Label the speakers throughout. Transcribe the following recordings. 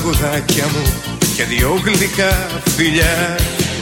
Speaker 1: τραγουδάκια μου και δυο γλυκά φιλιά.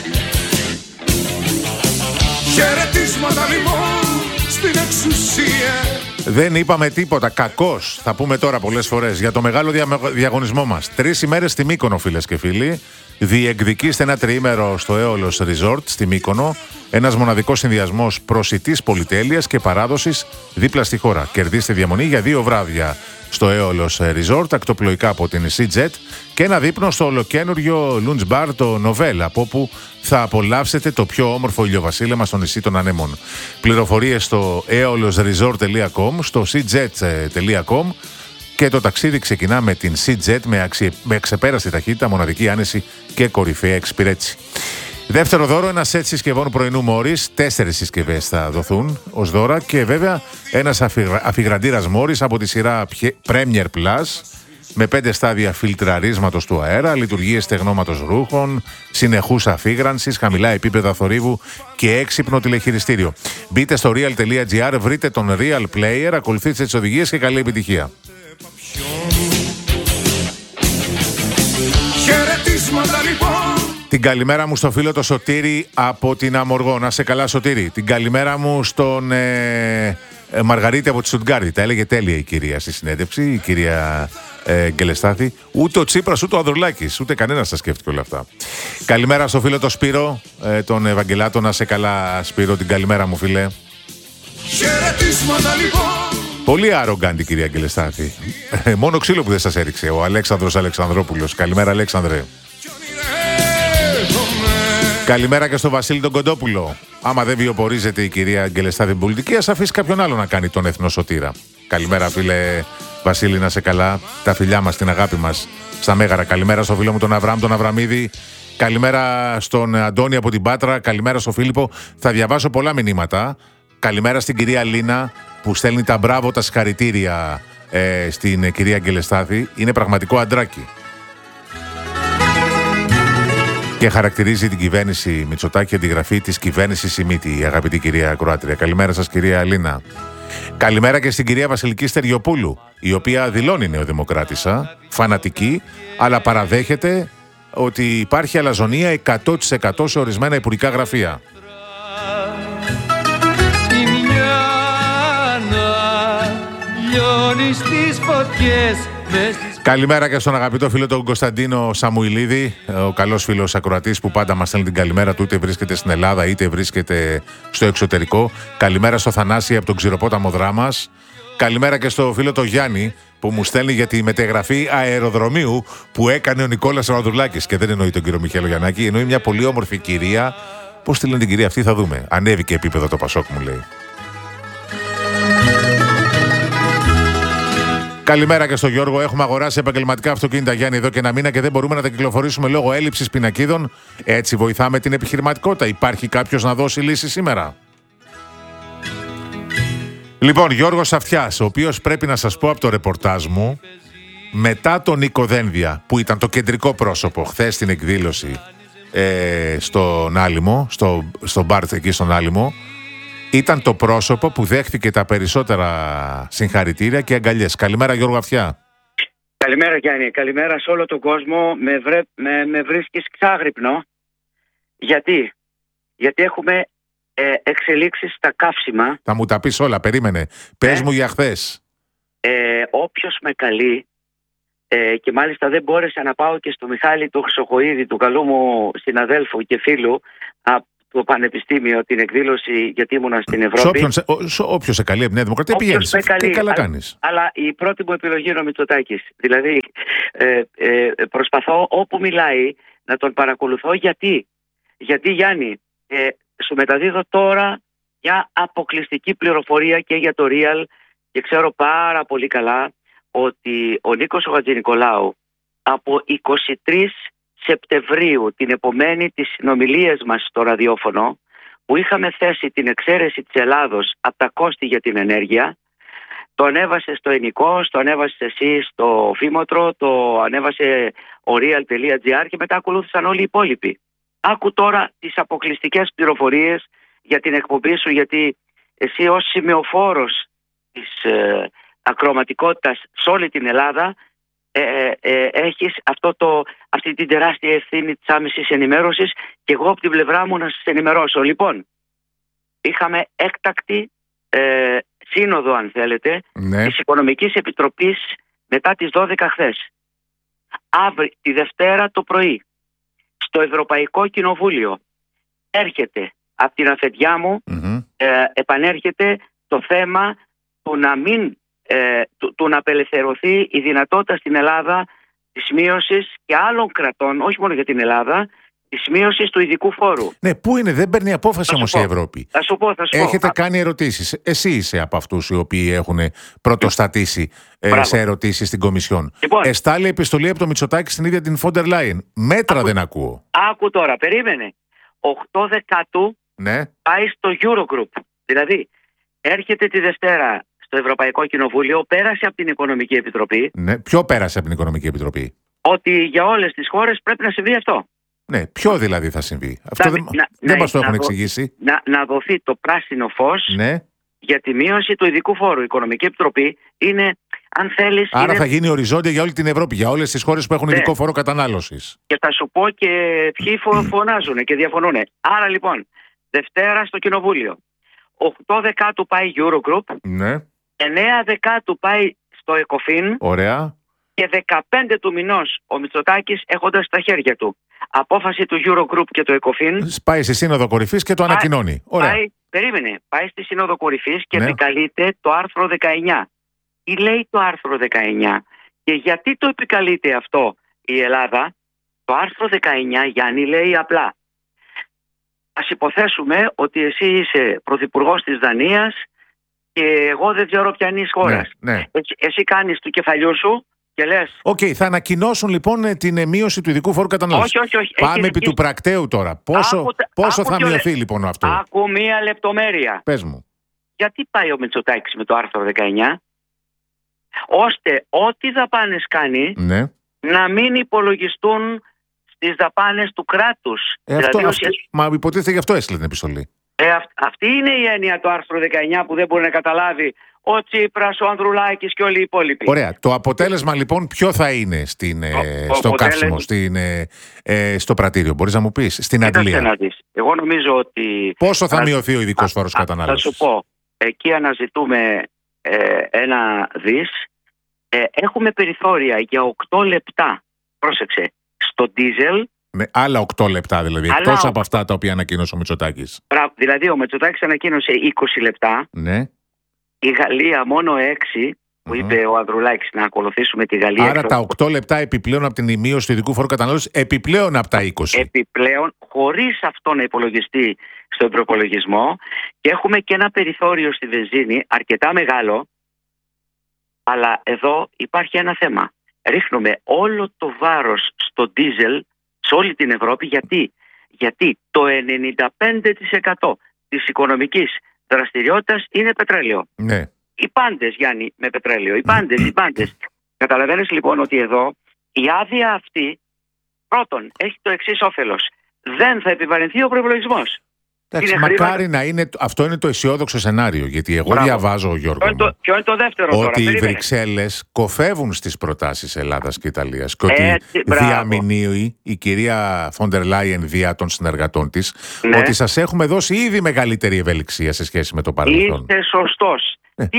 Speaker 1: Χαιρετίσματα λοιπόν στην εξουσία.
Speaker 2: Δεν είπαμε τίποτα. Κακώς, θα πούμε τώρα πολλές φορές, για το μεγάλο διαγωνισμό μας. 3 ημέρες στη Μύκονο, φίλες και φίλοι. Διεκδικήστε ένα τριήμερο στο Aeolus Resort στη Μύκονο. Ένας μοναδικός συνδυασμός προσιτής πολυτέλειας και παράδοσης δίπλα στη χώρα. Κερδίστε διαμονή για 2 βράδια στο Aeolus Resort, ακτοπλοϊκά από την CJet, και ένα δείπνο στο ολοκένουργιο Lounge Bar, το Novel, από όπου θα απολαύσετε το πιο όμορφο ηλιοβασίλεμα στο νησί των Ανέμων. Πληροφορίες στο aeolusresort.com, στο cjet.com, και το ταξίδι ξεκινά με την CJet με ξεπέραστη ταχύτητα, μοναδική άνεση και κορυφαία εξυπηρέτηση. Δεύτερο δώρο, ένα σετ συσκευών πρωινού Μόρις. 4 συσκευές θα δοθούν ως δώρα και βέβαια ένας αφιγραντήρας Μόρις από τη σειρά Premier Plus με 5 στάδια φιλτραρίσματος του αέρα, λειτουργίες στεγνώματος ρούχων, συνεχούς αφίγρανσης, χαμηλά επίπεδα θορύβου και έξυπνο τηλεχειριστήριο. Μπείτε στο real.gr, βρείτε τον Real Player, ακολουθήστε τις οδηγίες και καλή επιτυχία.
Speaker 1: Χαιρετίσματα λοιπόν.
Speaker 2: Την καλημέρα μου στο φίλο το Σωτήρη από την Αμοργό. Να σε καλά, Σωτήρη. Την καλημέρα μου στον Μαργαρίτη από τη Στουτγκάρδη. Τα έλεγε τέλεια η κυρία στη συνέντευξη, η κυρία Γκελεστάθη. Ούτε ο Τσίπρας, ούτε ο Ανδρουλάκης, ούτε κανένας τα σκέφτηκε όλα αυτά. Καλημέρα στο φίλο το Σπύρο, τον Ευαγγελάτο. Να σε καλά, Σπύρο. Την καλημέρα μου, φίλε.
Speaker 1: Χαιρετίσματα λοιπόν.
Speaker 2: Πολύ arrogant η κυρία Γκελεστάθη. Μόνο ξύλο που δεν σας έριξε ο Αλέξανδρος Αλεξανδρόπουλος. Καλημέρα, Αλέξανδρε. Καλημέρα και στο Βασίλη τον Κοντόπουλο. Άμα δεν βιοπορίζεται η κυρία Γκελεστάθη την πολιτική, ας αφήσει κάποιον άλλο να κάνει τον εθνοσωτήρα. Καλημέρα, φίλε Βασίλη, να σε καλά. Τα φιλιά μας, την αγάπη μας στα Μέγαρα. Καλημέρα στο φίλο μου τον Αβραάμ, τον Αβραμίδη. Καλημέρα στον Αντώνη από την Πάτρα. Καλημέρα στο Φίλιππο. Θα διαβάσω πολλά μηνύματα. Καλημέρα στην κυρία Λίνα που στέλνει τα μπράβο, τα συγχαρητήρια στην κυρία Γκελεστάθη. Είναι πραγματικό αντράκι. Και χαρακτηρίζει την κυβέρνηση Μητσοτάκη αντιγραφή της κυβέρνησης Σιμίτη, η αγαπητή κυρία Κροάτρια. Καλημέρα σας, κυρία Αλίνα. Καλημέρα και στην κυρία Βασιλική Στεριοπούλου, η οποία δηλώνει νεοδημοκράτισσα, φανατική, αλλά παραδέχεται ότι υπάρχει αλαζονία 100% σε ορισμένα υπουργικά γραφεία. Καλημέρα και στον αγαπητό φίλο τον Κωνσταντίνο Σαμουηλίδη, ο καλός φίλος ακροατής που πάντα μας στέλνει την καλημέρα του, είτε βρίσκεται στην Ελλάδα είτε βρίσκεται στο εξωτερικό. Καλημέρα στο Θανάση από τον Ξηροπόταμο Δράμας. Καλημέρα και στο φίλο τον Γιάννη που μου στέλνει για τη μετεγραφή αεροδρομίου που έκανε ο Νικόλας Ραδουλάκης. Και δεν εννοεί τον κύριο Μιχαήλ Γιαννάκη, εννοεί μια πολύ όμορφη κυρία. Πώς τη λένε την κυρία αυτή, θα δούμε. Ανέβηκε επίπεδο το Πασόκ, μου λέει. Καλημέρα και στο Γιώργο. Έχουμε αγοράσει επαγγελματικά αυτοκίνητα, Γιάννη, εδώ και ένα μήνα και δεν μπορούμε να τα κυκλοφορήσουμε λόγω έλλειψης πινακίδων. Έτσι βοηθάμε την επιχειρηματικότητα. Υπάρχει κάποιος να δώσει λύση σήμερα? Λοιπόν, Γιώργος Αυτιάς, ο οποίος πρέπει να σας πω από το ρεπορτάζ μου, μετά τον Νίκο Δένδια, που ήταν το κεντρικό πρόσωπο χθες στην εκδήλωση στον Άλυμο, στο μπάρτ εκεί στον Άλυμο, ήταν το πρόσωπο που δέχτηκε τα περισσότερα συγχαρητήρια και αγκαλιές. Καλημέρα, Γιώργο Αυτιά.
Speaker 3: Καλημέρα, Γιάννη. Καλημέρα σε όλο τον κόσμο. Με βρίσκεις ξάγρυπνο. Γιατί έχουμε εξελίξεις στα καύσιμα.
Speaker 2: Θα μου τα πεις όλα, περίμενε. Πες μου για χθες.
Speaker 3: Όποιος με καλεί, και μάλιστα δεν μπόρεσα να πάω και στο Μιχάλη του Χρυσοχοΐδη, του καλού μου συναδέλφου και φίλου, από το Πανεπιστήμιο, την εκδήλωση, γιατί ήμουνα στην Ευρώπη.
Speaker 2: Όποιος σε καλεί από τη Νέα Δημοκρατία πηγαίνεις. Και καλά κάνεις.
Speaker 3: Αλλά η πρώτη μου επιλογή είναι ο Μητσοτάκης. Δηλαδή προσπαθώ όπου μιλάει να τον παρακολουθώ. Γιατί Γιάννη, σου μεταδίδω τώρα μια αποκλειστική πληροφορία και για το Real, και ξέρω πάρα πολύ καλά ότι ο Νίκος ο Χατζηνικολάου από 23 Σεπτεμβρίου, την επομένη τις συνομιλίες μας στο ραδιόφωνο, που είχαμε θέσει την εξαίρεση της Ελλάδος από τα κόστη για την ενέργεια, το ανέβασε στο Ενικό, το ανέβασε εσύ στο Φήμοτρο, το ανέβασε ο Real.gr και μετά ακολούθησαν όλοι οι υπόλοιποι. Άκου τώρα τις αποκλειστικές πληροφορίες για την εκπομπή σου, γιατί εσύ ως σημεοφόρος της ακροματικότητας σε όλη την Ελλάδα έχεις αυτή την τεράστια ευθύνη της άμεσης ενημέρωσης και εγώ από την πλευρά μου να σας ενημερώσω. Λοιπόν, είχαμε έκτακτη σύνοδο, αν θέλετε, της Οικονομικής Επιτροπής μετά τις 12 χθες. Αύριο, τη Δευτέρα το πρωί, στο Ευρωπαϊκό Κοινοβούλιο έρχεται από την αφεντιά μου, επανέρχεται το θέμα του να απελευθερωθεί η δυνατότητα στην Ελλάδα της μείωσης και άλλων κρατών, όχι μόνο για την Ελλάδα, της μείωσης του ειδικού φόρου.
Speaker 2: Ναι, πού είναι, δεν παίρνει απόφαση όμως η Ευρώπη.
Speaker 3: Θα σου πω.
Speaker 2: Έχετε κάνει ερωτήσεις. Εσύ είσαι από αυτούς οι οποίοι έχουν πρωτοστατήσει σε ερωτήσεις στην Κομισιόν.
Speaker 3: Λοιπόν,
Speaker 2: εστάλει επιστολή από το Μητσοτάκη στην ίδια την Φόντερ Λάιεν. Μέτρα δεν ακούω.
Speaker 3: Άκου τώρα, περίμενε. 8 Δεκάτου πάει στο Eurogroup. Δηλαδή, έρχεται τη Δευτέρα στο Ευρωπαϊκό Κοινοβούλιο, πέρασε από την Οικονομική Επιτροπή.
Speaker 2: Ναι, ποιο πέρασε από την Οικονομική Επιτροπή?
Speaker 3: Ότι για όλες τις χώρες πρέπει να συμβεί αυτό.
Speaker 2: Ναι, ποιο δηλαδή θα συμβεί? Αυτό δεν μας το έχουν εξηγήσει.
Speaker 3: Να δοθεί το πράσινο φως για τη μείωση του ειδικού φόρου. Η Οικονομική Επιτροπή είναι, αν θέλεις...
Speaker 2: Άρα θα γίνει οριζόντια για όλη την Ευρώπη, για όλες τις χώρες που έχουν ειδικό φόρο κατανάλωσης.
Speaker 3: Και θα σου πω και ποιοι φωνάζουν και διαφωνούν. Άρα λοιπόν, Δευτέρα στο Κοινοβούλιο, 8 Δεκάτου πάει Eurogroup, 9 Δεκάτου πάει στο ECOFIN.
Speaker 2: Ωραία.
Speaker 3: Και 15 του μηνός ο Μητσοτάκης, έχοντας στα χέρια του απόφαση του Eurogroup και το ECOFIN,
Speaker 2: πάει στη Σύνοδο Κορυφής και το ανακοινώνει. Ωραία.
Speaker 3: Πάει στη Σύνοδο Κορυφής και επικαλείται το άρθρο 19. Τι λέει το άρθρο 19 και γιατί το επικαλείται αυτό η Ελλάδα? Το άρθρο 19, Γιάννη, λέει απλά: ας υποθέσουμε ότι εσύ είσαι πρωθυπουργός της Δανίας και εγώ δεν ξέρω ποια είναι η χώρα. Εσύ κάνεις του κεφαλιού σου και λες...
Speaker 2: θα ανακοινώσουν λοιπόν την μείωση του ειδικού φόρου κατανάλωσης.
Speaker 3: Όχι.
Speaker 2: Πάμε επί του πρακτέου τώρα. Πόσο θα μειωθεί λοιπόν αυτό?
Speaker 3: Άκου μία λεπτομέρεια.
Speaker 2: Πες μου.
Speaker 3: Γιατί πάει ο Μητσοτάκης με το άρθρο 19? Ώστε ό,τι δαπάνες κάνει να μην υπολογιστούν στις δαπάνες του κράτους.
Speaker 2: Μα υποτίθεται γι' αυτό έστειλε την επιστολή.
Speaker 3: Αυτή είναι η έννοια του άρθρου 19 που δεν μπορεί να καταλάβει ο Τσίπρας, ο Ανδρουλάκης και όλοι οι υπόλοιποι.
Speaker 2: Ωραία. Το αποτέλεσμα λοιπόν ποιο θα είναι στο καύσιμο, στο πρατήριο? Μπορείς να μου πεις? Στην αντλία.
Speaker 3: Εγώ νομίζω ότι...
Speaker 2: Πόσο θα μειωθεί ο ειδικός φόρος κατανάλωσης?
Speaker 3: Θα σου πω. Εκεί αναζητούμε ένα δις. Έχουμε περιθώρια για 8 λεπτά. Πρόσεξε. Στο ντίζελ.
Speaker 2: Με άλλα 8 λεπτά δηλαδή, εκτός από αυτά τα οποία ανακοίνωσε ο Μητσοτάκης.
Speaker 3: Δηλαδή ο Μητσοτάκης ανακοίνωσε 20 λεπτά.
Speaker 2: Ναι.
Speaker 3: Η Γαλλία μόνο 6, που είπε ο Ανδρουλάκης να ακολουθήσουμε τη Γαλλία.
Speaker 2: Άρα τα 8 λεπτά επιπλέον από την μείωση του ειδικού φόρου κατανάλωσης, επιπλέον από τα 20.
Speaker 3: Επιπλέον, χωρίς αυτό να υπολογιστεί στον προπολογισμό. Και έχουμε και ένα περιθώριο στη βενζίνη αρκετά μεγάλο. Αλλά εδώ υπάρχει ένα θέμα. Ρίχνουμε όλο το βάρος στο ντίζελ σε όλη την Ευρώπη. Γιατί το 95% της οικονομικής δραστηριότητας είναι πετρέλαιο.
Speaker 2: Ναι.
Speaker 3: Οι πάντες, Γιάννη, με πετρέλαιο. Οι πάντες. Καταλαβαίνεις λοιπόν ότι εδώ η άδεια αυτή πρώτον έχει το εξής όφελος. Δεν θα επιβαρυνθεί ο προϋπολογισμός.
Speaker 2: Μακάρι να είναι. Αυτό είναι το αισιόδοξο σενάριο. Γιατί εγώ διαβάζω, Γιώργο,
Speaker 3: ποιο είναι το δεύτερο
Speaker 2: ότι
Speaker 3: τώρα,
Speaker 2: οι Βρυξέλλες κοφεύουν στις προτάσεις Ελλάδας και Ιταλίας και ότι διαμηνύει η κυρία Φόντερ Λάιεν δια των συνεργατών της ότι σας έχουμε δώσει ήδη μεγαλύτερη ευελιξία σε σχέση με το παρελθόν.
Speaker 3: Είστε σωστός.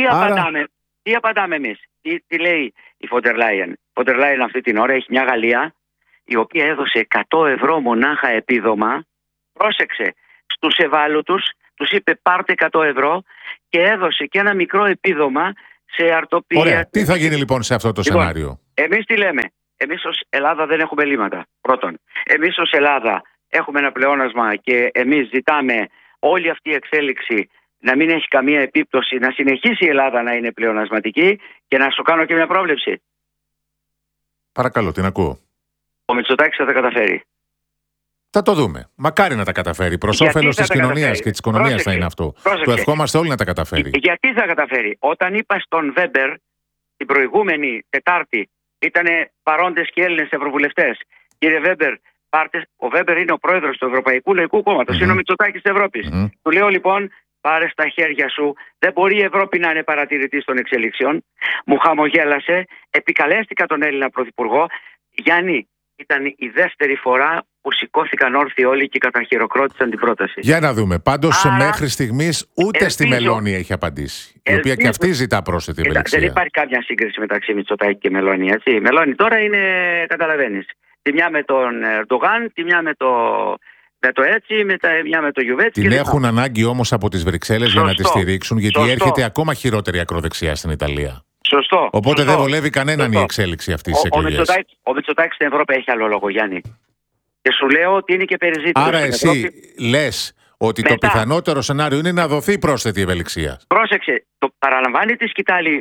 Speaker 3: Τι απαντάμε εμείς? Τι λέει η Φόντερ Λάιεν? Η Φόντερ Λάιεν αυτή την ώρα έχει μια Γαλλία η οποία έδωσε 100 ευρώ μονάχα επίδομα. Πρόσεξε. Στους ευάλωτους τους είπε πάρτε 100 ευρώ και έδωσε και ένα μικρό επίδομα σε αρτοπία.
Speaker 2: Ωραία. Τι θα γίνει λοιπόν σε αυτό το σενάριο?
Speaker 3: Εμείς τι λέμε? Εμείς ως Ελλάδα δεν έχουμε ελλείμματα. Πρώτον. Εμείς ως Ελλάδα έχουμε ένα πλεόνασμα και εμείς ζητάμε όλη αυτή η εξέλιξη να μην έχει καμία επίπτωση, να συνεχίσει η Ελλάδα να είναι πλεονασματική. Και να σου κάνω και μια πρόβλεψη.
Speaker 2: Παρακαλώ, την ακούω.
Speaker 3: Ο Μητσοτάκης θα τα καταφέρει.
Speaker 2: Θα το δούμε. Μακάρι να τα καταφέρει. Προς όφελος της κοινωνίας και της οικονομίας θα είναι αυτό. Το ευχόμαστε όλοι να τα καταφέρει.
Speaker 3: Γιατί θα καταφέρει? Όταν είπα στον Βέμπερ την προηγούμενη Τετάρτη, ήταν παρόντες και Έλληνες ευρωβουλευτές. Κύριε Βέμπερ, ο Βέμπερ είναι ο πρόεδρος του Ευρωπαϊκού Λαϊκού Κόμματος. Είναι ο Μητσοτάκης της Ευρώπης. Του λέω λοιπόν, πάρε στα χέρια σου. Δεν μπορεί η Ευρώπη να είναι παρατηρητής των εξελίξεων. Μου χαμογέλασε. Επικαλέστηκα τον Έλληνα Πρωθυπουργό. Γιάννη, ήταν η δεύτερη φορά που σηκώθηκαν όρθιοι όλοι και καταχειροκρότησαν την πρόταση.
Speaker 2: Για να δούμε. Πάντως μέχρι στιγμής ούτε στη Μελώνη έχει απαντήσει. Η οποία και αυτή ζητά πρόσθετη ευελιξία.
Speaker 3: Δεν υπάρχει καμιά σύγκριση μεταξύ Μητσοτάκη και Μελώνη. Έτσι. Η Μελώνη τώρα είναι, καταλαβαίνεις, τη μια με τον Ερντογάν, τη μια με το έτσι, μια με το Γιουβέτσι.
Speaker 2: Την έχουν ανάγκη όμως από τις Βρυξέλλες για να τη στηρίξουν, γιατί έρχεται ακόμα χειρότερη ακροδεξιά στην Ιταλία.
Speaker 3: Σωστό.
Speaker 2: Οπότε δεν βολεύει κανέναν η εξέλιξη αυτής της εκλογής.
Speaker 3: Ο Μητσοτάκης στην Ευρώπη έχει άλλο λόγο, Γιάννη. Και σου λέω ότι είναι και περιζήτητος.
Speaker 2: Άρα εσύ λες ότι το πιθανότερο σενάριο είναι να δοθεί πρόσθετη ευελιξία.
Speaker 3: Πρόσεξε, το παραλαμβάνει τη σκητάλη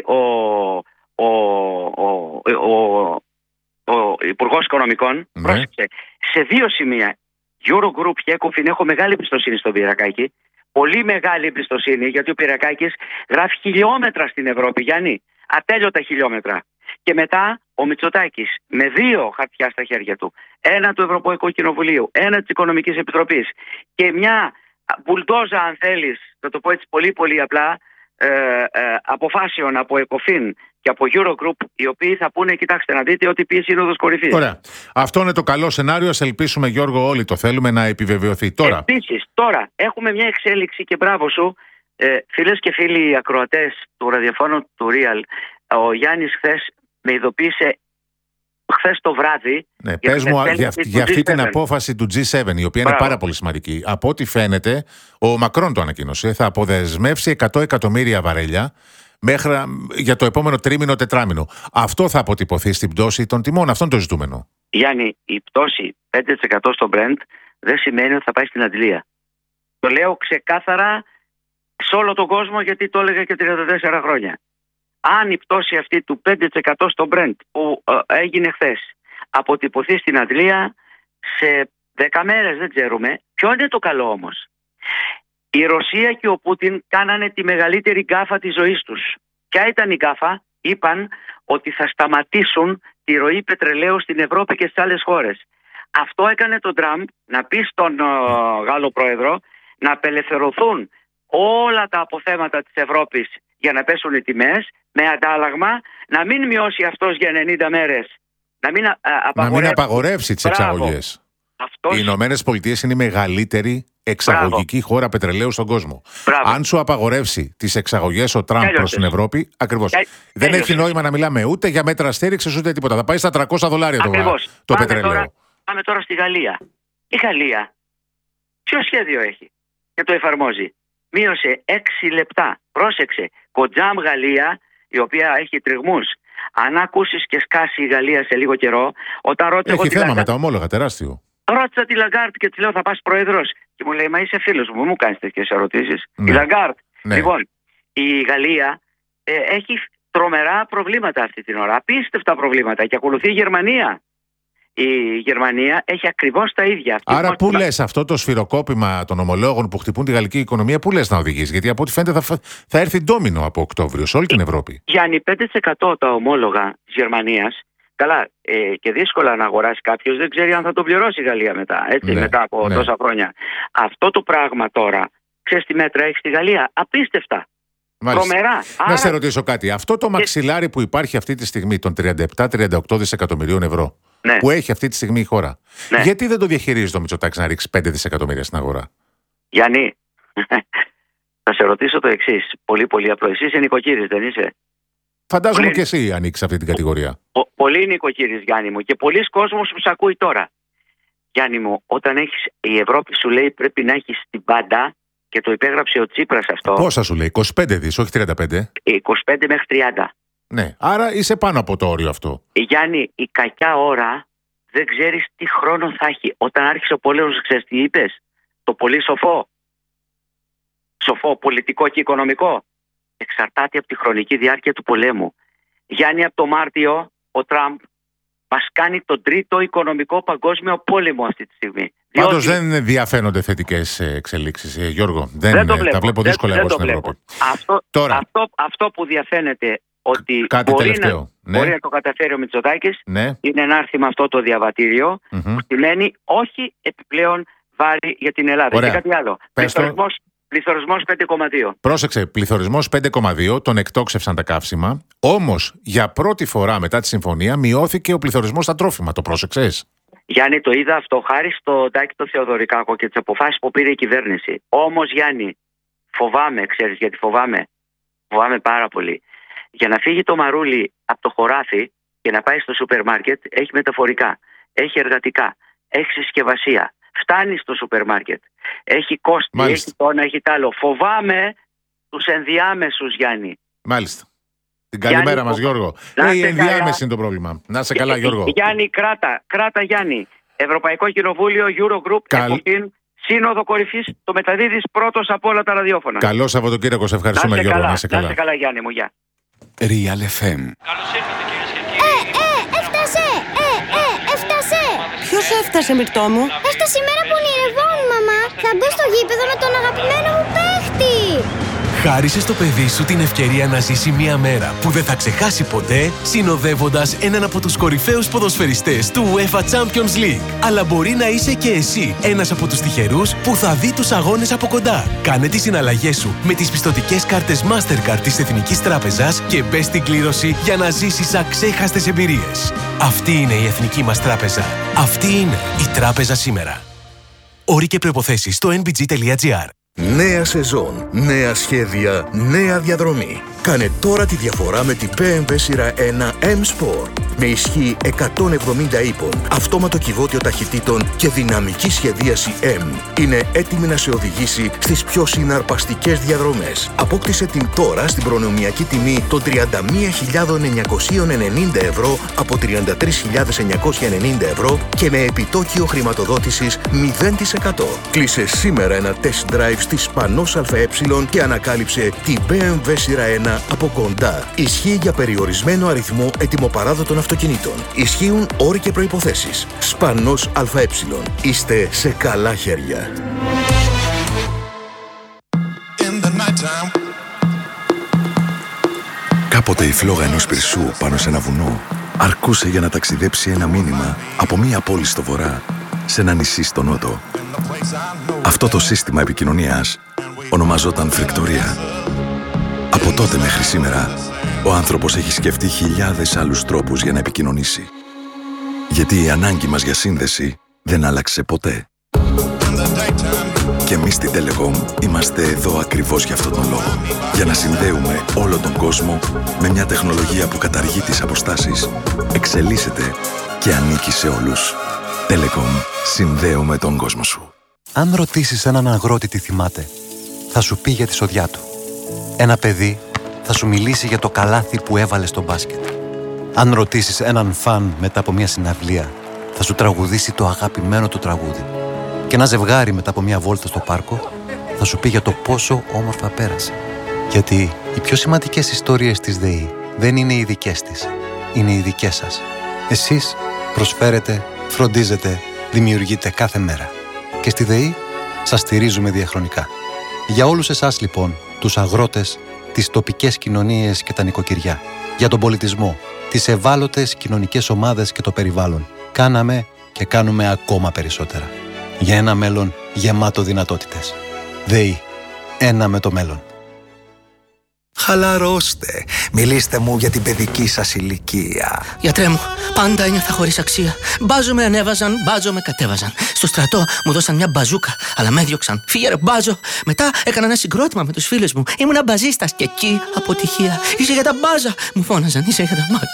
Speaker 3: ο Υπουργός Οικονομικών. Ναι. Πρόσεξε, σε δύο σημεία, Eurogroup και Ecofin, έχω μεγάλη εμπιστοσύνη στον Πυριακάκη. Πολύ μεγάλη εμπιστοσύνη, γιατί ο Πυριακάκης γράφει χιλιόμετρα στην Ευρώπη, Γιάννη. Ατέλειωτα χιλιόμετρα. Και μετά ο Μητσοτάκης με δύο χαρτιά στα χέρια του, ένα του Ευρωπαϊκού Κοινοβουλίου, ένα της Οικονομικής Επιτροπής και μια μπουλντόζα, αν θέλεις, να το πω έτσι πολύ πολύ απλά, αποφάσεων από Ecofin και από Eurogroup, οι οποίοι θα πούνε, κοιτάξτε να δείτε ότι πει σύνοδος κορυφής.
Speaker 2: Ωραία. Αυτό είναι το καλό σενάριο. Ας ελπίσουμε, Γιώργο, όλοι το θέλουμε να επιβεβαιωθεί. Τώρα.
Speaker 3: Επίσης, τώρα έχουμε μια εξέλιξη και μπράβο σου, φίλες και φίλοι ακροατές του ραδιοφώνου του Real. Ο Γιάννης χθες με ειδοποίησε, χθες το βράδυ. Ναι,
Speaker 2: πες μου για αυτή την απόφαση του G7, η οποία είναι πάρα πολύ σημαντική. Από ό,τι φαίνεται, ο Μακρόν το ανακοίνωσε, θα αποδεσμεύσει 100 εκατομμύρια βαρέλια για το επόμενο τρίμηνο, τετράμηνο. Αυτό θα αποτυπωθεί στην πτώση των τιμών. Αυτό είναι το ζητούμενο.
Speaker 3: Γιάννη, η πτώση 5% στο Brent δεν σημαίνει ότι θα πάει στην αντλία. Το λέω ξεκάθαρα σε όλο τον κόσμο, γιατί το έλεγα και 34 χρόνια. Αν η πτώση αυτή του 5% στο Brent που έγινε χθες αποτυπωθεί στην αντλία σε 10 μέρες, δεν ξέρουμε. Ποιο είναι το καλό όμως? Η Ρωσία και ο Πούτιν κάνανε τη μεγαλύτερη γκάφα της ζωής τους. Ποια ήταν η γκάφα? Είπαν ότι θα σταματήσουν τη ροή πετρελαίου στην Ευρώπη και στις άλλες χώρες. Αυτό έκανε τον Τραμπ να πει στον Γάλλο πρόεδρο να απελευθερωθούν όλα τα αποθέματα της Ευρώπης για να πέσουν οι τιμές, με αντάλλαγμα να μην μειώσει αυτός για 90 μέρες. Να μην
Speaker 2: απαγορεύσει τις εξαγωγές. Οι Ηνωμένες Πολιτείες είναι η μεγαλύτερη εξαγωγική χώρα πετρελαίου στον κόσμο. Αν σου απαγορεύσει τις εξαγωγές ο Τραμπ προς την Ευρώπη, ακριβώς. Δεν έχει νόημα να μιλάμε ούτε για μέτρα στήριξης ούτε τίποτα. Θα πάει στα $300 το πετρέλαιο.
Speaker 3: Πάμε τώρα στη Γαλλία. Η Γαλλία ποιο σχέδιο έχει και το εφαρμόζει? Μείωσε 6 λεπτά. Πρόσεξε. Κοντζάμ Γαλλία, η οποία έχει τριγμούς. Αν ακούσεις και σκάσει η Γαλλία σε λίγο καιρό, όταν ρώτησα.
Speaker 2: Έχει θέμα με τα ομόλογα, τεράστιο.
Speaker 3: Ρώτησα τη Λαγκάρτ και τη λέω: θα πας πρόεδρος? Και μου λέει: μα είσαι φίλος μου, μου κάνεις τέτοιες ερωτήσεις.
Speaker 2: Ναι.
Speaker 3: Η Λαγκάρτ.
Speaker 2: Ναι.
Speaker 3: Λοιπόν, η Γαλλία έχει τρομερά προβλήματα αυτή την ώρα. Απίστευτα προβλήματα. Και ακολουθεί η Γερμανία. Η Γερμανία έχει ακριβώς τα ίδια.
Speaker 2: Άρα, πού λες αυτό το σφυροκόπημα των ομολόγων που χτυπούν τη γαλλική οικονομία, πού λες να οδηγήσει? Γιατί από ό,τι φαίνεται θα έρθει ντόμινο από Οκτώβριο σε όλη την Ευρώπη.
Speaker 3: Γιάννη, 5% τα ομόλογα της Γερμανίας. Καλά, και δύσκολα να αγοράσει κάποιος, δεν ξέρει αν θα το πληρώσει η Γαλλία μετά, έτσι, ναι, μετά από τόσα χρόνια. Αυτό το πράγμα τώρα, ξέρεις τι μέτρα έχει στη Γαλλία? Απίστευτα. Τρομερά.
Speaker 2: Να σε ρωτήσω κάτι. Αυτό το μαξιλάρι που υπάρχει αυτή τη στιγμή των 37-38 δισεκατομμυρίων ευρώ, ναι, που έχει αυτή τη στιγμή η χώρα, ναι, γιατί δεν το διαχειρίζει το Μητσοτάκης να ρίξει 5 δισεκατομμύρια στην αγορά?
Speaker 3: Γιάννη, θα σε ρωτήσω το εξής. Πολύ πολύ απλό. Εσύ είσαι νοικοκύρης, δεν είσαι?
Speaker 2: Φαντάζομαι και εσύ ανοίξεις αυτή την κατηγορία.
Speaker 3: Πολύ νοικοκύρης, Γιάννη μου, και πολλοί κόσμος που σε ακούει τώρα. Γιάννη μου, όταν έχεις, η Ευρώπη σου λέει πρέπει να έχεις την πάντα, και το υπέγραψε ο Τσίπρας αυτό.
Speaker 2: Πόσα σου λέει? 25 δις, όχι 35.
Speaker 3: 25 μέχρι 30.
Speaker 2: Ναι, άρα είσαι πάνω από το όριο αυτό.
Speaker 3: Γιάννη, η κακιά ώρα δεν ξέρεις τι χρόνο θα έχει. Όταν άρχισε ο πόλεμος, ξέρεις τι είπες? Το πολύ σοφό. Σοφό, πολιτικό και οικονομικό. Εξαρτάται από τη χρονική διάρκεια του πολέμου. Γιάννη, από το Μάρτιο ο Τραμπ μας κάνει τον τρίτο οικονομικό παγκόσμιο πόλεμο αυτή τη στιγμή.
Speaker 2: Πάντως δεν διαφαίνονται θετικές εξελίξεις, Γιώργο. Δεν το βλέπω. Τα βλέπω δύσκολα εγώ στην Ευρώπη.
Speaker 3: Αυτό που διαφαίνεται ότι μπορεί να το καταφέρει ο Μητσοτάκης, ναι, είναι να έρθει με αυτό το διαβατήριο, που σημαίνει όχι επιπλέον βάρη για την Ελλάδα. Και κάτι άλλο. Πληθωρισμός 5,2.
Speaker 2: Πρόσεξε, πληθωρισμός 5,2, τον εκτόξευσαν τα καύσιμα. Όμως, για πρώτη φορά μετά τη συμφωνία, μειώθηκε ο πληθωρισμός στα τρόφιμα. Το πρόσεξες?
Speaker 3: Γιάννη, το είδα αυτό χάρη στο Τάκη το Θεοδωρικάκο και τις αποφάσεις που πήρε η κυβέρνηση. Όμως, Γιάννη, φοβάμαι, ξέρεις γιατί φοβάμαι? Φοβάμαι πάρα πολύ. Για να φύγει το μαρούλι από το χωράφι και να πάει στο σούπερ μάρκετ, έχει μεταφορικά, έχει εργατικά, έχει συσκευασία. Φτάνει στο σούπερ μάρκετ. Έχει κόστη,
Speaker 2: Μάλιστα.
Speaker 3: έχει το ένα, έχει το άλλο. Φοβάμαι τους ενδιάμεσους, Γιάννη.
Speaker 2: Μάλιστα. Την καλημέρα
Speaker 3: Γιάννη,
Speaker 2: μας, Γιώργο.
Speaker 3: να
Speaker 2: Η
Speaker 3: είστε
Speaker 2: ενδιάμεση
Speaker 3: καλά.
Speaker 2: είναι το πρόβλημα. Να είσαι καλά, Γιώργο.
Speaker 3: Γιάννη, κράτα Γιάννη. Ευρωπαϊκό Κοινοβούλιο, Eurogroup, ECOFIN, Σύνοδο Κορυφής, το μεταδίδεις πρώτος από όλα τα ραδιόφωνα.
Speaker 2: Καλό Σαββατοκύριακο, σε ευχαριστούμε, Γιώργο. Να είσαι
Speaker 3: Να
Speaker 2: καλά.
Speaker 3: είστε καλά, Γιάννη μου, γεια.
Speaker 4: Real FM.
Speaker 5: Καλώς ήρθατε κυρίες και κύριοι.
Speaker 6: Έφτασε! Έφτασε!
Speaker 7: Ποιος έφτασε, Μυρτώ μου?
Speaker 6: Έφτασε η μέρα που ονειρευόμουν, μαμά! Θα μπω στο γήπεδο με τον αγαπημένο μου παίχτη!
Speaker 4: Χάρισε στο παιδί σου την ευκαιρία να ζήσει μια μέρα που δεν θα ξεχάσει ποτέ, συνοδεύοντας έναν από τους κορυφαίους ποδοσφαιριστές του UEFA Champions League. Αλλά μπορεί να είσαι και εσύ ένας από τους τυχερούς που θα δει τους αγώνες από κοντά. Κάνε τις συναλλαγές σου με τις πιστωτικές κάρτες Mastercard της Εθνικής Τράπεζας και μπες στην κλήρωση για να ζήσεις αξέχαστες εμπειρίες. Αυτή είναι η Εθνική μας Τράπεζα. Αυτή είναι η Τράπεζα σήμερα. Όροι και προϋποθέσεις στο nbg.gr.
Speaker 8: Νέα σεζόν, νέα σχέδια, νέα διαδρομή. Κάνε τώρα τη διαφορά με την BMW σειρά 1 M-Sport. Με ισχύ 170 ύπων, αυτόματο κυβότιο ταχυτήτων και δυναμική σχεδίαση M. Είναι έτοιμη να σε οδηγήσει στις πιο συναρπαστικές διαδρομές. Απόκτησε την τώρα στην προνομιακή τιμή των 31.990 ευρώ από 33.990 ευρώ και με επιτόκιο χρηματοδότησης 0%. Κλείσε σήμερα ένα test drive στη Σπανός ΑΕ και ανακάλυψε την BMW σειρά 1 από κοντά. Ισχύει για περιορισμένο αριθμό ετοιμοπαράδοτων αυτοκινήτων. Ισχύουν όροι και προϋποθέσεις. Σπανός ΑΕ. Είστε σε καλά χέρια.
Speaker 9: Κάποτε η φλόγα ενός πυρσού πάνω σε ένα βουνό αρκούσε για να ταξιδέψει ένα μήνυμα από μία πόλη στο βορρά σε ένα νησί στο νότο. Αυτό το σύστημα επικοινωνίας ονομαζόταν φρικτορία. Από τότε μέχρι σήμερα, ο άνθρωπος έχει σκεφτεί χιλιάδες άλλους τρόπους για να επικοινωνήσει. Γιατί η ανάγκη μας για σύνδεση δεν άλλαξε ποτέ. Και εμείς στην Telecom είμαστε εδώ ακριβώς για αυτόν τον λόγο. Για να συνδέουμε όλο τον κόσμο με μια τεχνολογία που καταργεί τις αποστάσεις, εξελίσσεται και ανήκει σε όλους. Telecom, συνδέουμε τον κόσμο σου.
Speaker 10: Αν ρωτήσεις έναν αγρότη τι θυμάται, θα σου πει για τη σοδιά του. Ένα παιδί θα σου μιλήσει για το καλάθι που έβαλε στο μπάσκετ. Αν ρωτήσεις έναν φαν μετά από μια συναυλία, θα σου τραγουδήσει το αγαπημένο του τραγούδι. Και ένα ζευγάρι μετά από μια βόλτα στο πάρκο, θα σου πει για το πόσο όμορφα πέρασε. Γιατί οι πιο σημαντικές ιστορίες της ΔΕΗ δεν είναι οι δικές της, είναι οι δικές σας. Εσείς προσφέρετε, φροντίζετε, δημιουργείτε κάθε μέρα. Και στη ΔΕΗ σας στηρίζουμε διαχρονικά. Για όλους εσάς λοιπόν, τους αγρότες, τις τοπικές κοινωνίες και τα νοικοκυριά, για τον πολιτισμό, τις ευάλωτες κοινωνικές ομάδες και το περιβάλλον, κάναμε και κάνουμε ακόμα περισσότερα. Για ένα μέλλον γεμάτο δυνατότητες. ΔΕΗ. Ένα με το μέλλον.
Speaker 11: Χαλαρώστε. Μιλήστε μου για την παιδική σας ηλικία.
Speaker 12: Γιατρέ μου, πάντα ένιωθα χωρίς αξία. Μπάζο με ανέβαζαν, μπάζο με κατέβαζαν. Στο στρατό μου δώσαν μια μπαζούκα, αλλά με έδιωξαν. Φύγε ρε μπάζο. Μετά έκανα ένα συγκρότημα με τους φίλους μου. Ήμουνα μπαζίστας και εκεί αποτυχία. Είσαι για τα μπάζα, μου φώναζαν. Είσαι για τα μάτια.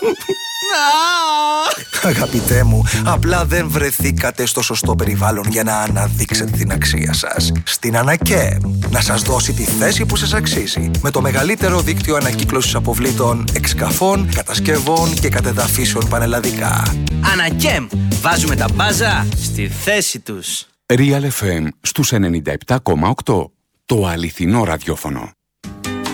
Speaker 11: Αγαπητέ μου, απλά δεν βρεθήκατε στο σωστό περιβάλλον για να αναδείξετε την αξία σας. Στην Ανακέμ, να σας δώσει τη θέση που σας αξίζει. Με το μεγαλύτερο δίκτυο ανακύκλωσης αποβλήτων, εξκαφών, κατασκευών και κατεδαφίσεων πανελλαδικά.
Speaker 12: Ανακέμ, βάζουμε τα μπάζα στη θέση τους.
Speaker 4: Real FM στους 97,8. Το αληθινό ραδιόφωνο.